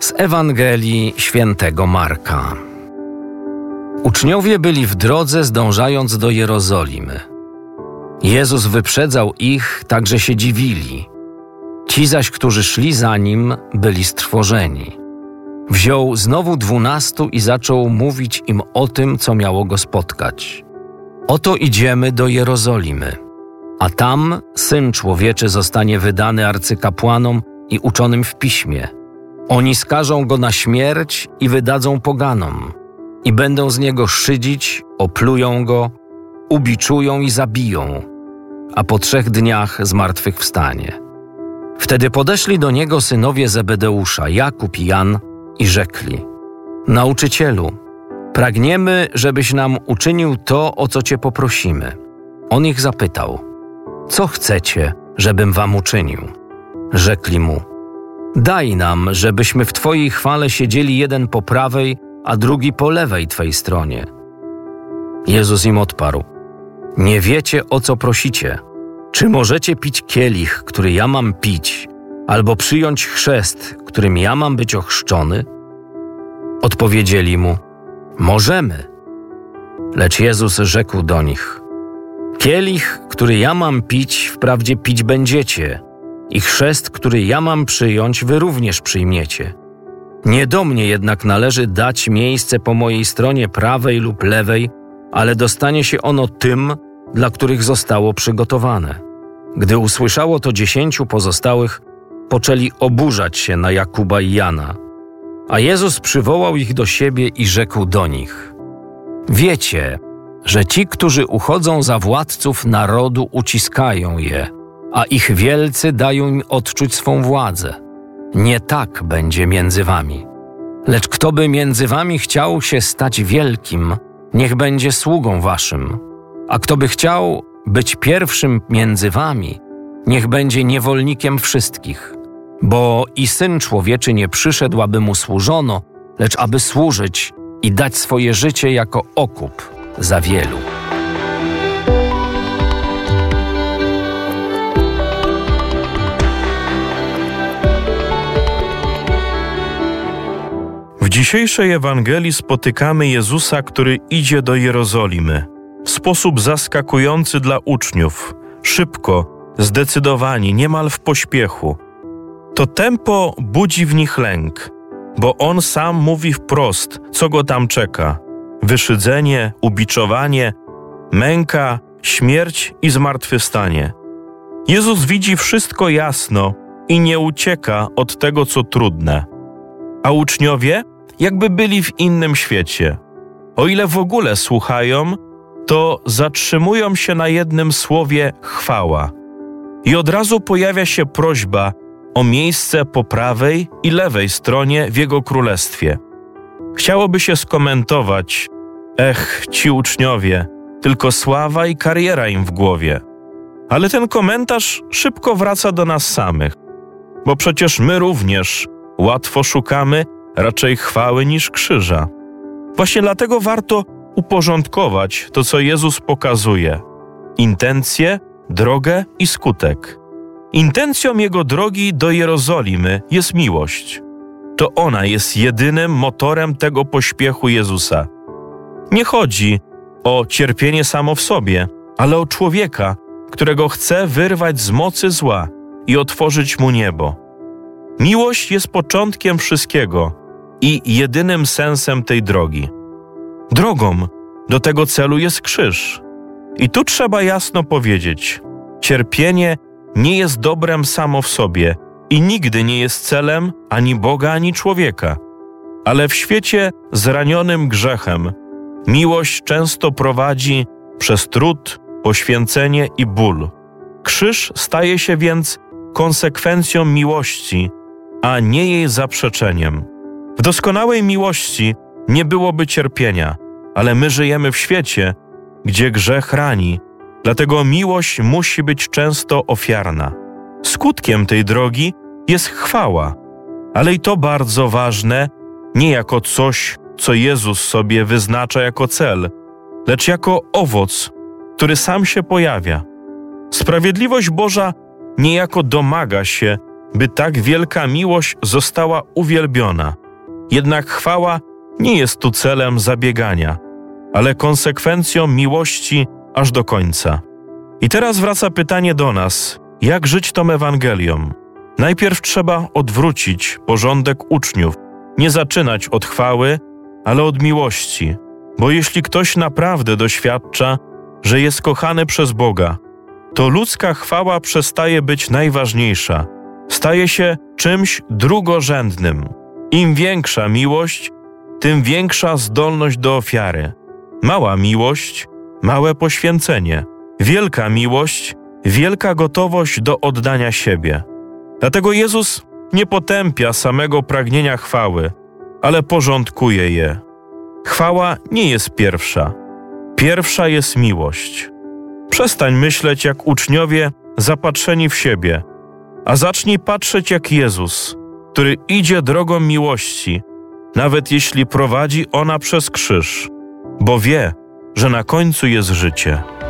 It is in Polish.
Z Ewangelii Świętego Marka. Uczniowie byli w drodze, zdążając do Jerozolimy. Jezus wyprzedzał ich, tak że się dziwili. Ci zaś, którzy szli za Nim, byli strwożeni. Wziął znowu 12 i zaczął mówić im o tym, co miało go spotkać. Oto idziemy do Jerozolimy, a tam Syn Człowieczy zostanie wydany arcykapłanom i uczonym w piśmie. Oni skażą go na śmierć i wydadzą poganom, i będą z niego szydzić, oplują go, ubiczują i zabiją, a po 3 dniach zmartwychwstanie. Wtedy podeszli do niego synowie Zebedeusza, Jakub i Jan, i rzekli: Nauczycielu, pragniemy, żebyś nam uczynił to, o co cię poprosimy. On ich zapytał: Co chcecie, żebym wam uczynił? Rzekli mu: Daj nam, żebyśmy w Twojej chwale siedzieli jeden po prawej, a drugi po lewej Twej stronie. Jezus im odparł: Nie wiecie, o co prosicie. Czy możecie pić kielich, który ja mam pić, albo przyjąć chrzest, którym ja mam być ochrzczony? Odpowiedzieli mu: Możemy. Lecz Jezus rzekł do nich: Kielich, który ja mam pić, wprawdzie pić będziecie, i chrzest, który ja mam przyjąć, wy również przyjmiecie. Nie do mnie jednak należy dać miejsce po mojej stronie prawej lub lewej, ale dostanie się ono tym, dla których zostało przygotowane. Gdy usłyszało to 10 pozostałych, poczęli oburzać się na Jakuba i Jana. A Jezus przywołał ich do siebie i rzekł do nich: Wiecie, że ci, którzy uchodzą za władców narodu, uciskają je, a ich wielcy dają im odczuć swą władzę. Nie tak będzie między wami. Lecz kto by między wami chciał się stać wielkim, niech będzie sługą waszym. A kto by chciał być pierwszym między wami, niech będzie niewolnikiem wszystkich. Bo i Syn Człowieczy nie przyszedł, aby mu służono, lecz aby służyć i dać swoje życie jako okup za wielu. W dzisiejszej Ewangelii spotykamy Jezusa, który idzie do Jerozolimy. W sposób zaskakujący dla uczniów. Szybko, zdecydowanie, niemal w pośpiechu. To tempo budzi w nich lęk, bo On sam mówi wprost, co go tam czeka. Wyszydzenie, ubiczowanie, męka, śmierć i zmartwychwstanie. Jezus widzi wszystko jasno i nie ucieka od tego, co trudne. A uczniowie jakby byli w innym świecie. O ile w ogóle słuchają, to zatrzymują się na jednym słowie chwała. I od razu pojawia się prośba o miejsce po prawej i lewej stronie w Jego Królestwie. Chciałoby się skomentować: ci uczniowie, tylko sława i kariera im w głowie. Ale ten komentarz szybko wraca do nas samych, bo przecież my również łatwo szukamy raczej chwały niż krzyża. Właśnie dlatego warto uporządkować to, co Jezus pokazuje. Intencje, drogę i skutek. Intencją Jego drogi do Jerozolimy jest miłość. To ona jest jedynym motorem tego pośpiechu Jezusa. Nie chodzi o cierpienie samo w sobie, ale o człowieka, którego chce wyrwać z mocy zła i otworzyć mu niebo. Miłość jest początkiem wszystkiego i jedynym sensem tej drogi. Drogą do tego celu jest krzyż. I tu trzeba jasno powiedzieć: cierpienie nie jest dobrem samo w sobie i nigdy nie jest celem ani Boga, ani człowieka. Ale w świecie zranionym grzechem miłość często prowadzi przez trud, poświęcenie i ból. Krzyż staje się więc konsekwencją miłości, a nie jej zaprzeczeniem. W doskonałej miłości nie byłoby cierpienia, ale my żyjemy w świecie, gdzie grzech rani, dlatego miłość musi być często ofiarna. Skutkiem tej drogi jest chwała, ale i to bardzo ważne, nie jako coś, co Jezus sobie wyznacza jako cel, lecz jako owoc, który sam się pojawia. Sprawiedliwość Boża niejako domaga się, by tak wielka miłość została uwielbiona. Jednak chwała nie jest tu celem zabiegania, ale konsekwencją miłości aż do końca. I teraz wraca pytanie do nas, jak żyć tą Ewangelią? Najpierw trzeba odwrócić porządek uczniów, nie zaczynać od chwały, ale od miłości, bo jeśli ktoś naprawdę doświadcza, że jest kochany przez Boga, to ludzka chwała przestaje być najważniejsza, staje się czymś drugorzędnym. Im większa miłość, tym większa zdolność do ofiary. Mała miłość, małe poświęcenie. Wielka miłość, wielka gotowość do oddania siebie. Dlatego Jezus nie potępia samego pragnienia chwały, ale porządkuje je. Chwała nie jest pierwsza. Pierwsza jest miłość. Przestań myśleć jak uczniowie zapatrzeni w siebie, a zacznij patrzeć jak Jezus, który idzie drogą miłości, nawet jeśli prowadzi ona przez krzyż, bo wie, że na końcu jest życie.